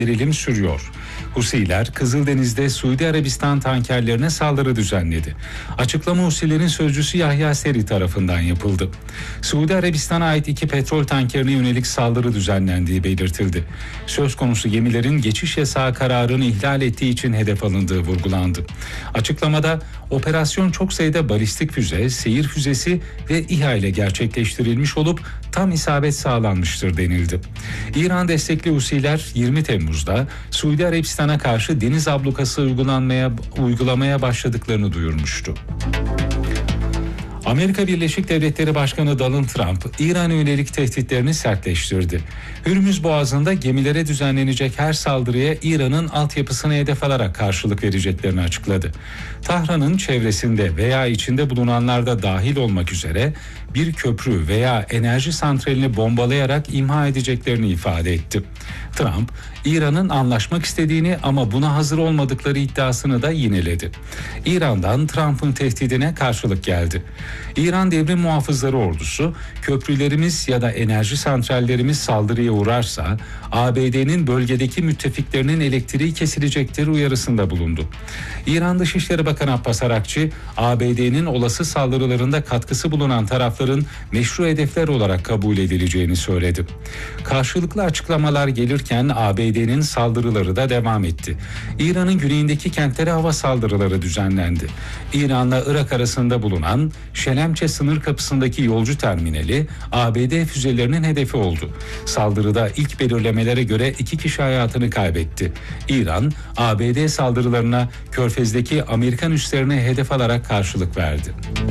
gerilim sürüyor. Husiler Kızıldeniz'de Suudi Arabistan tankerlerine saldırı düzenledi. Açıklama Husilerin sözcüsü Yahya Seri tarafından yapıldı. Suudi Arabistan'a ait 2 petrol tankerine yönelik saldırı düzenlendiği belirtildi. Söz konusu gemilerin geçiş yasağı kararını ihlal ettiği için hedef alındığı vurgulandı. Açıklamada operasyon çok sayıda balistik füze, seyir füzesi ve İHA ile gerçekleştirilmiş olup tam isabet sağlanmıştır denildi. İran destekli Husiler 20 Temmuz'da Suudi Arabistan'a karşı deniz ablukası uygulamaya başladıklarını duyurmuştu. Amerika Birleşik Devletleri Başkanı Donald Trump, İran'a yönelik tehditlerini sertleştirdi. Hürmüz Boğazı'nda gemilere düzenlenecek her saldırıya İran'ın altyapısını hedef alarak karşılık vereceklerini açıkladı. Tahran'ın çevresinde veya içinde bulunanlarda dahil olmak üzere bir köprü veya enerji santralini bombalayarak imha edeceklerini ifade etti. Trump, İran'ın anlaşmak istediğini ama buna hazır olmadıkları iddiasını da yineledi. İran'dan Trump'ın tehdidine karşılık geldi. İran Devrim Muhafızları Ordusu, köprülerimiz ya da enerji santrallerimiz saldırıya uğrarsa ABD'nin bölgedeki müttefiklerinin elektriği kesilecektir uyarısında bulundu. İran Dışişleri Bakanı Abbas Arakçı, ABD'nin olası saldırılarında katkısı bulunan tarafların meşru hedefler olarak kabul edileceğini söyledi. Karşılıklı açıklamalar gelirken ABD'nin saldırıları da devam etti. İran'ın güneyindeki kentlere hava saldırıları düzenlendi. İran'la Irak arasında bulunan Şelemçe sınır kapısındaki yolcu terminali ABD füzelerinin hedefi oldu. Saldırıda ilk belirlemelere göre 2 kişi hayatını kaybetti. İran, ABD saldırılarına Körfez'deki Amerikan üslerine hedef alarak karşılık verdi.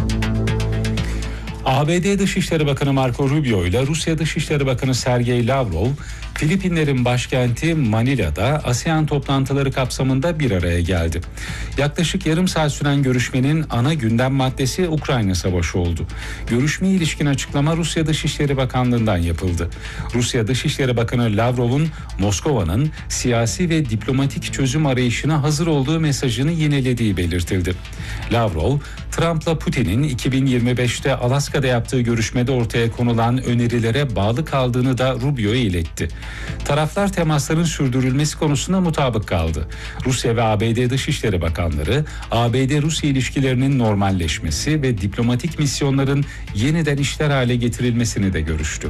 ABD Dışişleri Bakanı Marco Rubio ile Rusya Dışişleri Bakanı Sergey Lavrov, Filipinlerin başkenti Manila'da ASEAN toplantıları kapsamında bir araya geldi. Yaklaşık yarım saat süren görüşmenin ana gündem maddesi Ukrayna Savaşı oldu. Görüşmeye ilişkin açıklama Rusya Dışişleri Bakanlığı'ndan yapıldı. Rusya Dışişleri Bakanı Lavrov'un Moskova'nın siyasi ve diplomatik çözüm arayışına hazır olduğu mesajını yinelediği belirtildi. Lavrov, Trump'la Putin'in 2025'te Alaska'da yaptığı görüşmede ortaya konulan önerilere bağlı kaldığını da Rubio'ya iletti. Taraflar temasların sürdürülmesi konusunda mutabık kaldı. Rusya ve ABD Dışişleri Bakanları, ABD-Rusya ilişkilerinin normalleşmesi ve diplomatik misyonların yeniden işler hale getirilmesini de görüştü.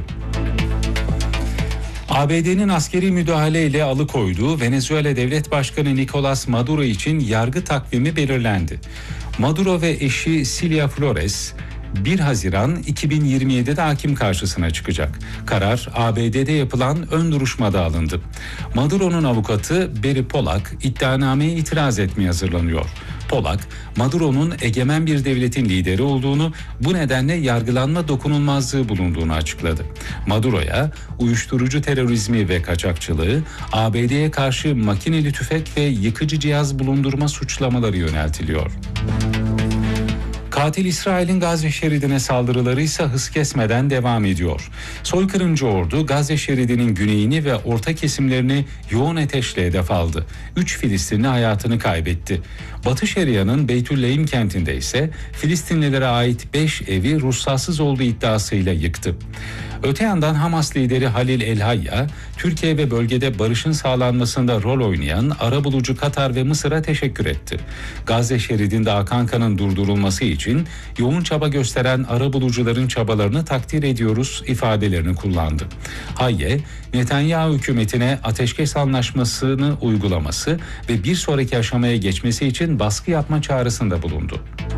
ABD'nin askeri müdahaleyle alıkoyduğu Venezuela Devlet Başkanı Nicolas Maduro için yargı takvimi belirlendi. Maduro ve eşi Cilia Flores 1 Haziran 2027'de hakim karşısına çıkacak. Karar ABD'de yapılan ön duruşmada alındı. Maduro'nun avukatı Barry Polak iddianameye itiraz etmeye hazırlanıyor. Polak, Maduro'nun egemen bir devletin lideri olduğunu, bu nedenle yargılanma dokunulmazlığı bulunduğunu açıkladı. Maduro'ya uyuşturucu terörizmi ve kaçakçılığı, ABD'ye karşı makineli tüfek ve yıkıcı cihaz bulundurma suçlamaları yöneltiliyor. Katil İsrail'in Gazze şeridine saldırıları ise hız kesmeden devam ediyor. Soykırımcı ordu Gazze şeridinin güneyini ve orta kesimlerini yoğun ateşle hedef aldı. 3 Filistinli hayatını kaybetti. Batı Şeria'nın Beytüllahim kentinde ise Filistinlilere ait 5 evi ruhsatsız olduğu iddiasıyla yıktı. Öte yandan Hamas lideri Halil El-Hayya, Türkiye ve bölgede barışın sağlanmasında rol oynayan arabulucu Katar ve Mısır'a teşekkür etti. Gazze şeridinde akan kanın durdurulması için yoğun çaba gösteren arabulucuların çabalarını takdir ediyoruz ifadelerini kullandı. Hayye, Netanyahu hükümetine ateşkes anlaşmasını uygulaması ve bir sonraki aşamaya geçmesi için baskı yapma çağrısında bulundu.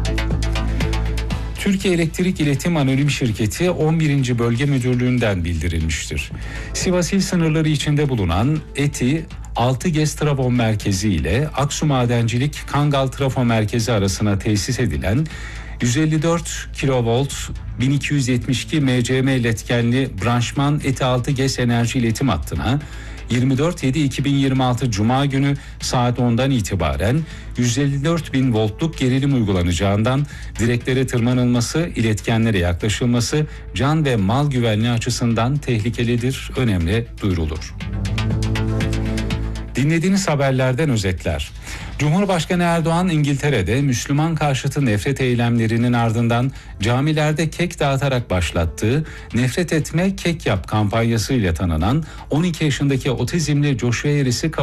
Türkiye Elektrik İletim Anonim Şirketi 11. Bölge Müdürlüğü'nden bildirilmiştir. Sivas il sınırları içinde bulunan ETİ 6 GES Trafo Merkezi ile Aksu Madencilik Kangal Trafo Merkezi arasına tesis edilen 154 kV 1272 MCM iletkenli branşman ETİ 6 GES enerji iletim hattına 24/7/2026 Cuma günü saat 10'dan itibaren 154.000 voltluk gerilim uygulanacağından direklere tırmanılması, iletkenlere yaklaşılması can ve mal güvenliği açısından tehlikelidir, önemli duyurulur. Dinlediğiniz haberlerden özetler. Cumhurbaşkanı Erdoğan İngiltere'de Müslüman karşıtı nefret eylemlerinin ardından camilerde kek dağıtarak başlattığı "Nefret etme, kek yap" kampanyasıyla tanınan 12 yaşındaki otizmli Joshua Harris'i